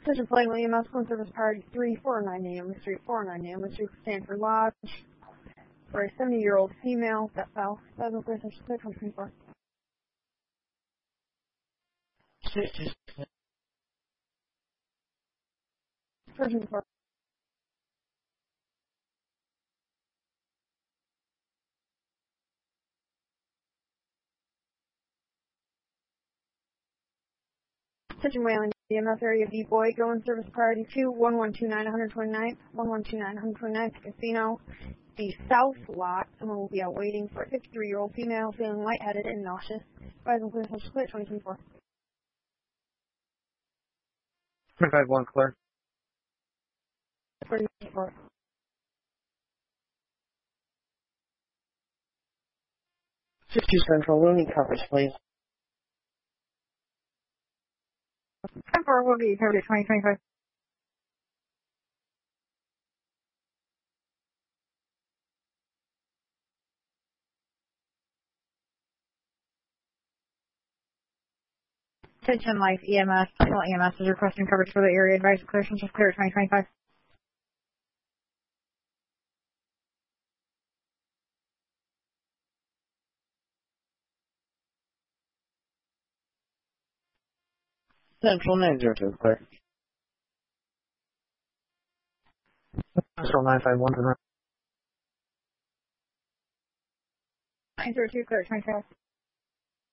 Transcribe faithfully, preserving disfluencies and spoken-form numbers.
Attention Flight E M S, Clean Service Priority three four nine A M, Mystery four nine A M, Mystery Stanford Lodge, for a seventy-year-old female that fell. Seven clear, section six, one twenty-four. Searching for. Attention Wayland E M S area B boy, go in service priority two, one one two nine, one twenty-nine, one one two nine, one twenty-nine, casino, the south lot. Someone will be out waiting for a fifty-three-year-old female feeling lightheaded and nauseous. Rise and clear, social clear, twenty twenty-four. twenty-five one clear. twenty twenty-four. fifty Central, rooming coverage, please. ten four will be covered at twenty twenty-five. Attention Life E M S, Central E M S is requesting coverage for the area. Advice clear, central clear at twenty twenty-five. Central nine zero two clear. Central nine five one to nine zero two clear, twenty-five.